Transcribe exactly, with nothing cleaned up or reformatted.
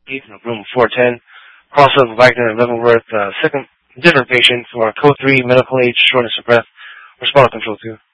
room four ten, crossover Wagner and Leavenworth, uh, second, different patient for code three, medical age, shortness of breath, responder control two.